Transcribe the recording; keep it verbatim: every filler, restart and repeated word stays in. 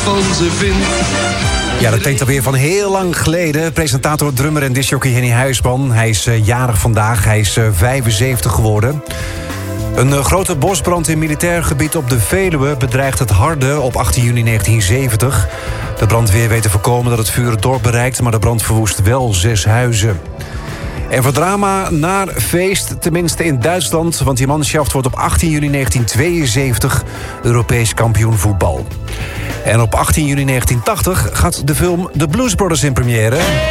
van ze vind. Ja, dat klinkt alweer van heel lang geleden. Presentator, drummer en discjockey Henny Huisman. Hij is uh, jarig vandaag, hij is uh, vijfenzeventig geworden. Een uh, grote bosbrand in militair gebied op de Veluwe bedreigt het Harde op achttien juni negentien zeventig. De brandweer weet te voorkomen dat het vuur het dorp bereikt, maar de brand verwoest wel zes huizen. En voor drama naar feest, tenminste in Duitsland, want die manschaft wordt op achttien juni negentien tweeënzeventig Europees kampioen voetbal. En op achttien juni negentien tachtig gaat de film The Blues Brothers in première.